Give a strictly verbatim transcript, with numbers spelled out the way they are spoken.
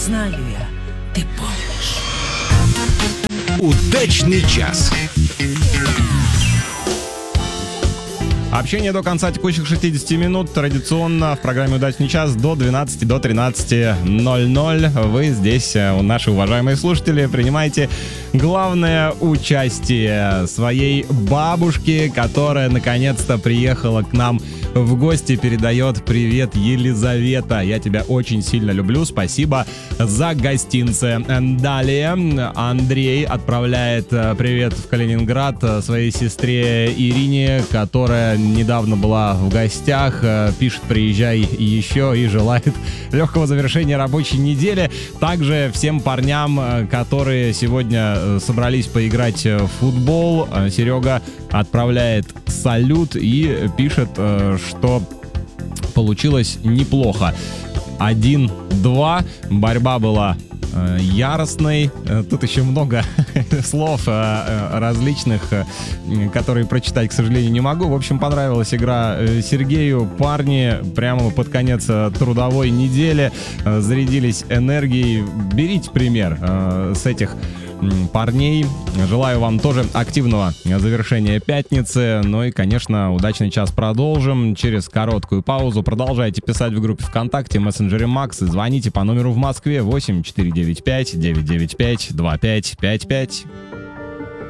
Знаю я, ты помнишь. Удачный час. Общение до конца текущих шестидесяти минут традиционно в программе «Удачный час» до двенадцати, до тринадцати ноль-ноль. Вы здесь, наши уважаемые слушатели, принимаете главное участие своей бабушки, которая наконец-то приехала к нам в гости, передает привет Елизавета. Я тебя очень сильно люблю, спасибо за гостинцы. Далее Андрей отправляет привет в Калининград своей сестре Ирине, которая недавно была в гостях, пишет: приезжай еще, и желает легкого завершения рабочей недели. Также всем парням, которые сегодня собрались поиграть в футбол, Серега отправляет салют и пишет, что получилось неплохо. один-два. Борьба была э, яростной. Тут еще много слов э, различных, э, которые прочитать, к сожалению, не могу. В общем, понравилась игра Сергею. Парни прямо под конец трудовой недели э, зарядились энергией. Берите пример э, с этих парней. Желаю вам тоже активного завершения пятницы. Ну и, конечно, удачный час продолжим через короткую паузу. Продолжайте писать в группе ВКонтакте, мессенджере Макс, и звоните по номеру в Москве восемь четыре девять пять девять девять пять два пять пять пять.